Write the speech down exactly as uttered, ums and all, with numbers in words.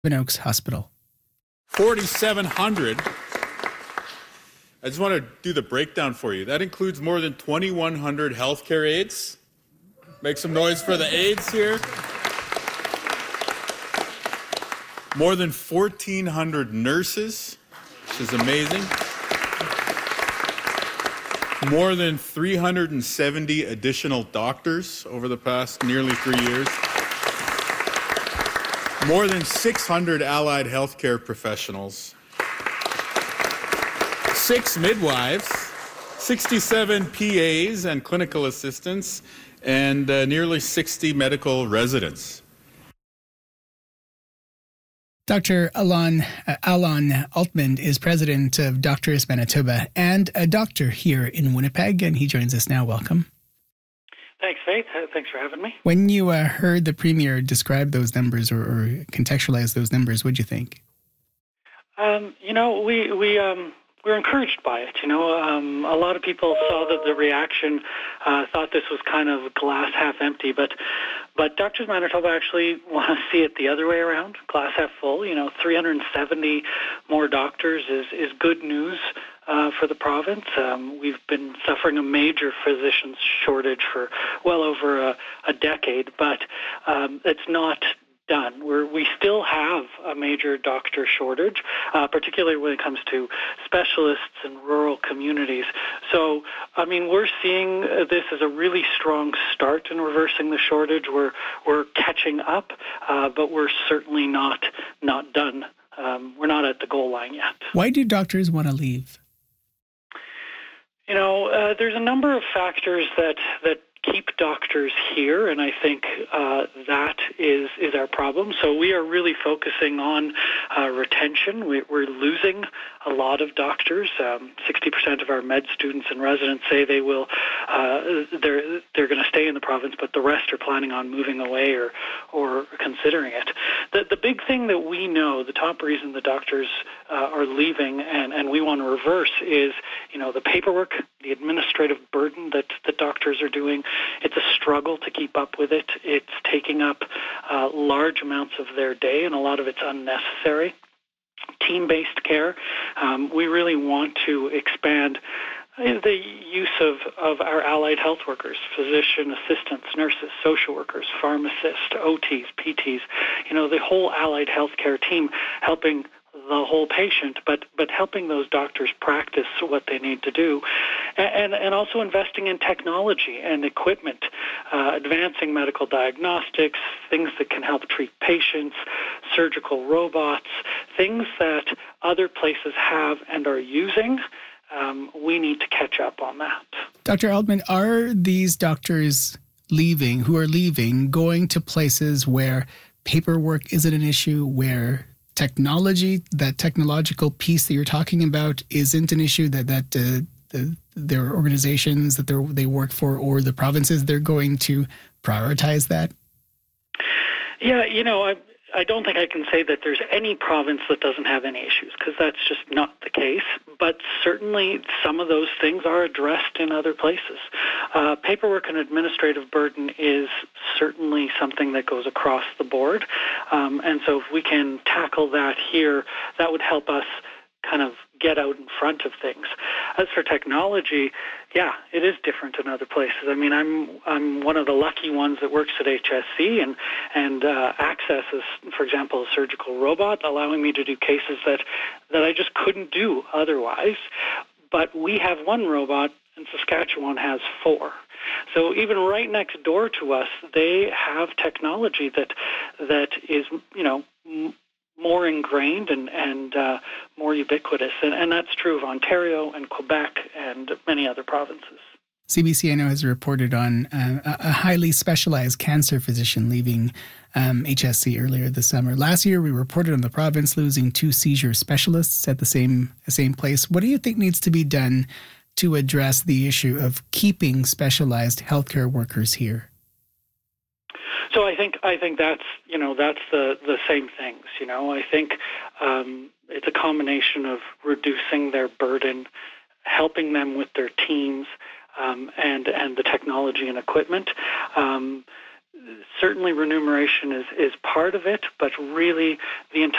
Twin Oaks Hospital. forty-seven hundred. I just want to do the breakdown for you. That includes more than twenty-one hundred healthcare aides. Make some noise for the aides here. More than fourteen hundred nurses, which is amazing. More than three hundred seventy additional doctors over the past nearly three years. More than six hundred allied healthcare professionals. Six midwives, sixty-seven P As and clinical assistants, and uh, nearly sixty medical residents. Doctor Alon, uh, Alon Altman is president of Doctors Manitoba and a doctor here in Winnipeg, and he joins us now. Welcome. Thanks, Faith. Uh, thanks for having me. When you uh, heard the Premier describe those numbers or, or contextualize those numbers, what did you think? Um, you know, we we um, we're encouraged by it. You know, um, a lot of people saw that the reaction, uh, thought this was kind of glass half empty, but but Doctors Manitoba actually want to see it the other way around, glass half full. You know, three hundred seventy more doctors is is good news. Uh, for the province. Um, we've been suffering a major physicians shortage for well over a, a decade, but um, it's not done. We're, we still have a major doctor shortage, uh, particularly when it comes to specialists in rural communities. So, I mean, we're seeing this as a really strong start in reversing the shortage. We're we're catching up, uh, but we're certainly not not done. Um, we're not at the goal line yet. Why do doctors want to leave? You know, uh, there's a number of factors that, that keep doctors here, and I think uh, that is is our problem. So we are really focusing on uh, retention. We, we're losing a lot of doctors. Um, sixty percent of our med students and residents say they will, uh, they're they're going to stay in the province, but the rest are planning on moving away or or considering it. The the big thing that we know, the top reason the doctors uh, are leaving, and, and we want to reverse is, you know, the paperwork, the administrative burden that the doctors are doing. It's a struggle to keep up with it. It's taking up uh, large amounts of their day, and a lot of it's unnecessary. Team-based care. Um, we really want to expand the use of, of our allied health workers, physician assistants, nurses, social workers, pharmacists, O Ts, P Ts, you know, the whole allied healthcare team helping the whole patient, but but helping those doctors practice what they need to do, and and also investing in technology and equipment, uh, advancing medical diagnostics, things that can help treat patients, surgical robots, things that other places have and are using. Um, we need to catch up on that. Doctor Altman, are these doctors leaving, who are leaving, going to places where paperwork isn't an issue, where technology, that technological piece that you're talking about, isn't an issue, that that uh, the, their organizations that they they work for or the provinces, they're going to prioritize that? Yeah, you know, I I don't think I can say that there's any province that doesn't have any issues, because that's just not the case. But certainly some of those things are addressed in other places. Uh, paperwork and administrative burden is certainly something that goes across the board. Um, and so if we can tackle that here, that would help us kind of get out in front of things. As for technology, yeah, it is different in other places. I mean, I'm I'm one of the lucky ones that works at H S C and and uh, accesses, for example, a surgical robot, allowing me to do cases that that I just couldn't do otherwise. But we have one robot, and Saskatchewan has four. So even right next door to us, they have technology that that is, you know, m- more ingrained and, and uh, more ubiquitous. And, and that's true of Ontario and Quebec and many other provinces. C B C, I know, has reported on uh, a highly specialized cancer physician leaving um, H S C earlier this summer. Last year, we reported on the province losing two seizure specialists at the same same place. What do you think needs to be done to address the issue of keeping specialized healthcare workers here? So I think I think that's you know that's the, the same things. You know, I think um, it's a combination of reducing their burden, helping them with their teams, um, and and the technology and equipment. Um, certainly remuneration is, is part of it, but really the entire